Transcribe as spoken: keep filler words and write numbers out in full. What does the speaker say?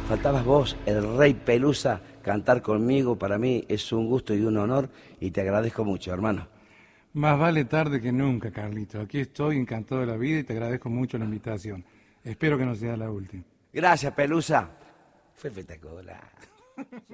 faltabas vos, el Rey Pelusa, cantar conmigo. Para mí es un gusto y un honor y te agradezco mucho, hermano. Más vale tarde que nunca, Carlito. Aquí estoy encantado de la vida y te agradezco mucho la invitación. Espero que no sea la última. Gracias, Pelusa. Fue espectacular.